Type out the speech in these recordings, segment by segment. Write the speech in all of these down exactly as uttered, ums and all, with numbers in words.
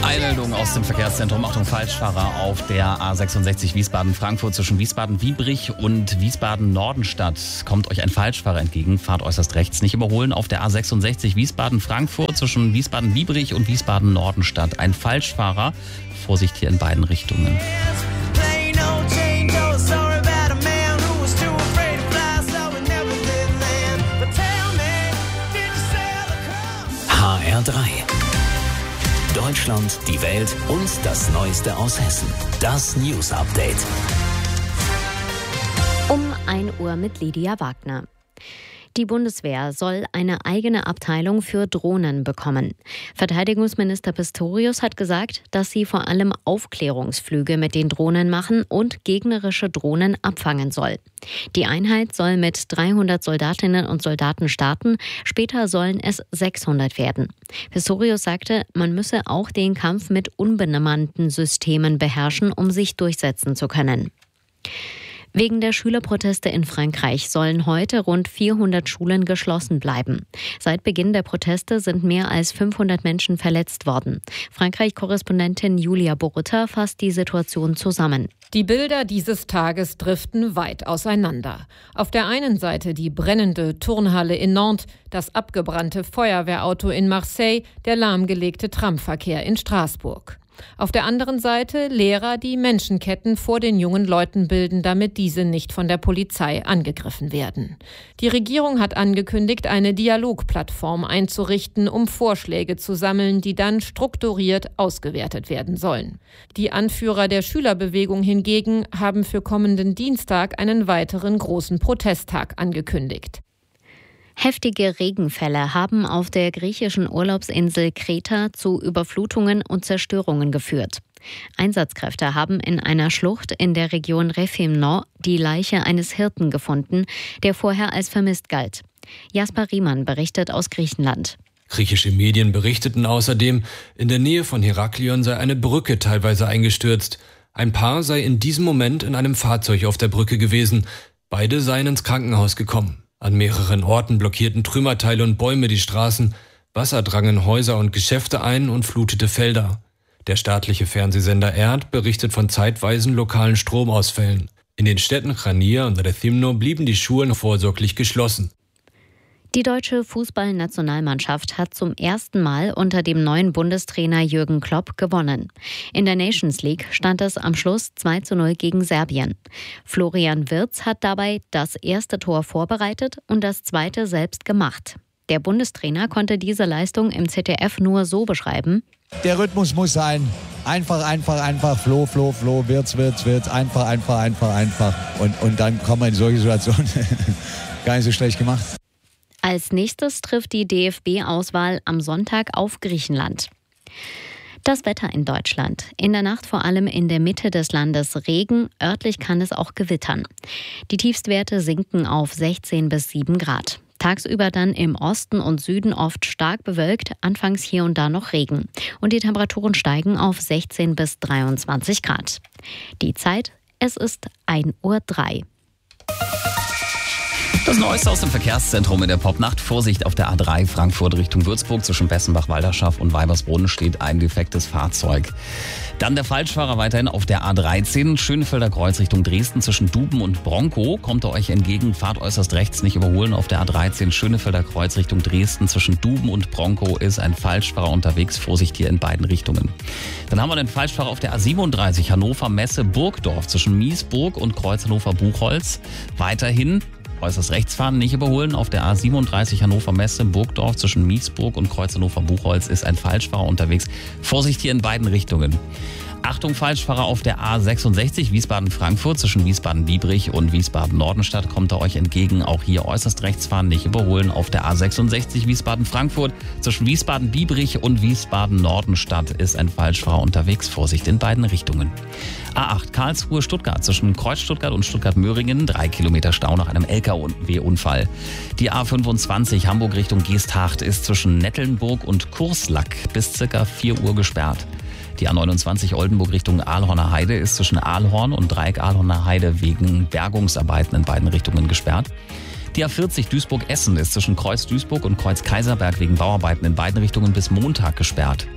Eilmeldung aus dem Verkehrszentrum. Achtung, Falschfahrer auf der A sechsundsechzig Wiesbaden-Frankfurt zwischen Wiesbaden-Biebrich und Wiesbaden-Nordenstadt. Kommt euch ein Falschfahrer entgegen, fahrt äußerst rechts. Nicht überholen auf der A sechsundsechzig Wiesbaden-Frankfurt zwischen Wiesbaden-Biebrich und Wiesbaden-Nordenstadt. Ein Falschfahrer. Vorsicht hier in beiden Richtungen. H R drei. Deutschland, die Welt und das Neueste aus Hessen. Das News Update. Um ein Uhr mit Lydia Wagner. Die Bundeswehr soll eine eigene Abteilung für Drohnen bekommen. Verteidigungsminister Pistorius hat gesagt, dass sie vor allem Aufklärungsflüge mit den Drohnen machen und gegnerische Drohnen abfangen soll. Die Einheit soll mit dreihundert Soldatinnen und Soldaten starten, später sollen es sechshundert werden. Pistorius sagte, man müsse auch den Kampf mit unbemannten Systemen beherrschen, um sich durchsetzen zu können. Wegen der Schülerproteste in Frankreich sollen heute rund vierhundert Schulen geschlossen bleiben. Seit Beginn der Proteste sind mehr als fünfhundert Menschen verletzt worden. Frankreich-Korrespondentin Julia Borutta fasst die Situation zusammen. Die Bilder dieses Tages driften weit auseinander. Auf der einen Seite die brennende Turnhalle in Nantes, das abgebrannte Feuerwehrauto in Marseille, der lahmgelegte Tramverkehr in Straßburg. Auf der anderen Seite Lehrer, die Menschenketten vor den jungen Leuten bilden, damit diese nicht von der Polizei angegriffen werden. Die Regierung hat angekündigt, eine Dialogplattform einzurichten, um Vorschläge zu sammeln, die dann strukturiert ausgewertet werden sollen. Die Anführer der Schülerbewegung hingegen haben für kommenden Dienstag einen weiteren großen Protesttag angekündigt. Heftige Regenfälle haben auf der griechischen Urlaubsinsel Kreta zu Überflutungen und Zerstörungen geführt. Einsatzkräfte haben in einer Schlucht in der Region Refimno die Leiche eines Hirten gefunden, der vorher als vermisst galt. Jasper Riemann berichtet aus Griechenland. Griechische Medien berichteten außerdem, in der Nähe von Heraklion sei eine Brücke teilweise eingestürzt. Ein Paar sei in diesem Moment in einem Fahrzeug auf der Brücke gewesen. Beide seien ins Krankenhaus gekommen. An mehreren Orten blockierten Trümmerteile und Bäume die Straßen. Wasser drang in Häuser und Geschäfte ein und flutete Felder. Der staatliche Fernsehsender E R D berichtet von zeitweisen lokalen Stromausfällen. In den Städten Chania und Rethymno blieben die Schulen vorsorglich geschlossen. Die deutsche Fußballnationalmannschaft hat zum ersten Mal unter dem neuen Bundestrainer Jürgen Klopp gewonnen. In der Nations League stand es am Schluss zwei zu null gegen Serbien. Florian Wirtz hat dabei das erste Tor vorbereitet und das zweite selbst gemacht. Der Bundestrainer konnte diese Leistung im Z D F nur so beschreiben: Der Rhythmus muss sein. Einfach, einfach, einfach. Floh, Floh, Floh. Wirtz, Wirtz, Wirtz. Einfach, einfach, einfach, einfach. Und, und dann kommen wir in solche Situationen. Gar nicht so schlecht gemacht. Als nächstes trifft die D F B-Auswahl am Sonntag auf Griechenland. Das Wetter in Deutschland. In der Nacht vor allem in der Mitte des Landes Regen, örtlich kann es auch gewittern. Die Tiefstwerte sinken auf sechzehn bis sieben Grad. Tagsüber dann im Osten und Süden oft stark bewölkt, anfangs hier und da noch Regen. Und die Temperaturen steigen auf sechzehn bis dreiundzwanzig Grad. Die Zeit, es ist ein Uhr drei. Das Neueste aus dem Verkehrszentrum in der Popnacht. Vorsicht auf der A drei Frankfurt Richtung Würzburg. Zwischen Bessenbach-Walderschaft und Weibersbrunn steht ein defektes Fahrzeug. Dann der Falschfahrer weiterhin auf der A dreizehn. Schönefelder Kreuz Richtung Dresden zwischen Duben und Bronkow. Kommt er euch entgegen, fahrt äußerst rechts, nicht überholen. Auf der A dreizehn Schönefelder Kreuz Richtung Dresden zwischen Duben und Bronkow ist ein Falschfahrer unterwegs. Vorsicht hier in beiden Richtungen. Dann haben wir den Falschfahrer auf der A siebenunddreißig Hannover Messe Burgdorf zwischen Miesburg und Kreuz Hannover Buchholz. Weiterhin äußerst rechts fahren, nicht überholen. Auf der A siebenunddreißig Hannover Messe Burgdorf zwischen Miesburg und Kreuz Hannover Buchholz ist ein Falschfahrer unterwegs. Vorsicht hier in beiden Richtungen. Achtung, Falschfahrer auf der A sechsundsechzig Wiesbaden-Frankfurt zwischen Wiesbaden-Biebrich und Wiesbaden-Nordenstadt. Kommt er euch entgegen, auch hier äußerst rechts fahren, nicht überholen. Auf der A sechsundsechzig Wiesbaden-Frankfurt zwischen Wiesbaden-Biebrich und Wiesbaden-Nordenstadt ist ein Falschfahrer unterwegs. Vorsicht in beiden Richtungen. A acht Karlsruhe-Stuttgart zwischen Kreuz Stuttgart und Stuttgart-Möhringen. Drei Kilometer Stau nach einem L K W-Unfall. Die A fünfundzwanzig Hamburg Richtung Geesthacht ist zwischen Nettelnburg und Kurslack bis circa vier Uhr gesperrt. Die A neunundzwanzig Oldenburg Richtung Aalhorner Heide ist zwischen Aalhorn und Dreieck Aalhorner Heide wegen Bergungsarbeiten in beiden Richtungen gesperrt. Die A vierzig Duisburg-Essen ist zwischen Kreuz Duisburg und Kreuz Kaiserberg wegen Bauarbeiten in beiden Richtungen bis Montag gesperrt.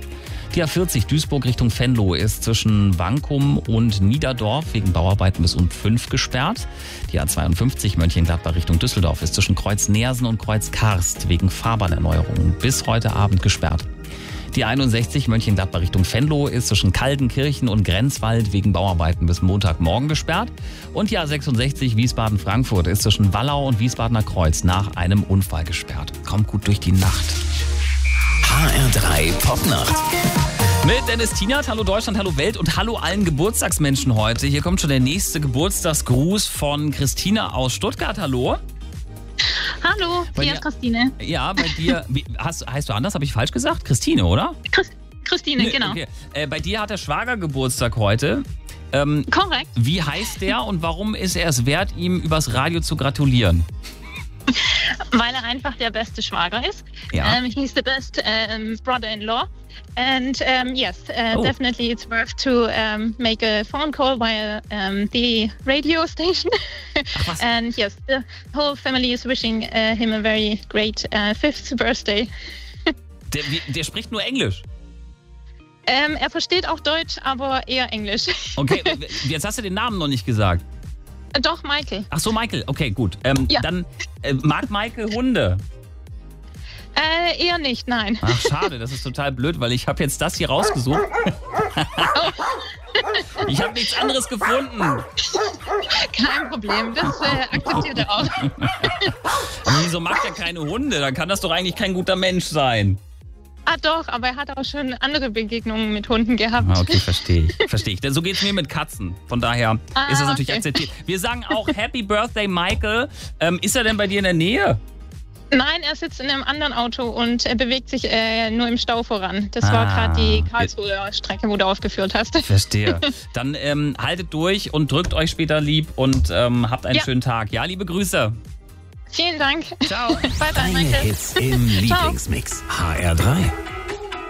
Die A vierzig Duisburg Richtung Venlo ist zwischen Wankum und Niederdorf wegen Bauarbeiten bis um fünf gesperrt. Die A zweiundfünfzig Mönchengladbach Richtung Düsseldorf ist zwischen Kreuz Neersen und Kreuz Karst wegen Fahrbahnerneuerungen bis heute Abend gesperrt. Die einundsechzig Mönchengladbach Richtung Venlo ist zwischen Kaldenkirchen und Grenzwald wegen Bauarbeiten bis Montagmorgen gesperrt. Und die A sechsundsechzig Wiesbaden-Frankfurt ist zwischen Wallau und Wiesbadener Kreuz nach einem Unfall gesperrt. Kommt gut durch die Nacht. H R drei Popnacht. Mit Dennis Tienert, hallo Deutschland, hallo Welt und hallo allen Geburtstagsmenschen heute. Hier kommt schon der nächste Geburtstagsgruß von Christina aus Stuttgart. Hallo. Hallo, Bei hier dir- ist Christine. Ja, bei dir, wie, hast, heißt du anders, habe ich falsch gesagt? Christine, oder? Chris, Christine, Nee, genau. Okay. Äh, bei dir hat der Schwager Geburtstag heute. Ähm, Korrekt. wie heißt der und warum ist er es wert, ihm übers Radio zu gratulieren? Weil er einfach der beste Schwager ist. Ja. Um, he's the best um, brother-in-law. And um, yes, uh, Oh. definitely it's worth to um, make a phone call via um, the radio station. Ach, was? And yes, the whole family is wishing uh, him a very great uh, fifth birthday. Der, wie- der spricht nur Englisch. Um, er versteht auch Deutsch, aber eher Englisch. Okay, jetzt hast du den Namen noch nicht gesagt. Doch, Michael. Ach so, Michael. Okay, gut. Ähm, Ja. Dann äh, mag Michael Hunde. Äh, eher nicht, nein. Ach, schade, das ist total blöd, weil ich habe jetzt das hier rausgesucht. Ich habe nichts anderes gefunden. Kein Problem, das äh, akzeptiert er auch. Aber wieso mag er keine Hunde? Dann kann das doch eigentlich kein guter Mensch sein. Ah doch, aber er hat auch schon andere Begegnungen mit Hunden gehabt. Ah, okay, verstehe ich. Verstehe ich. Denn so geht es mir mit Katzen. Von daher Ah, ist das natürlich okay. akzeptiert. Wir sagen auch Happy Birthday, Michael. Ähm, ist er denn bei dir in der Nähe? Nein, er sitzt in einem anderen Auto und er bewegt sich äh, nur im Stau voran. Das Ah. war gerade die Karlsruher Strecke, wo du aufgeführt hast. Verstehe. Dann ähm, haltet durch und drückt euch später lieb und ähm, habt einen Ja. schönen Tag. Ja, liebe Grüße. Vielen Dank. Ciao. Bye bye, Deine Michael. Hits im Ciao. Lieblingsmix. H R drei.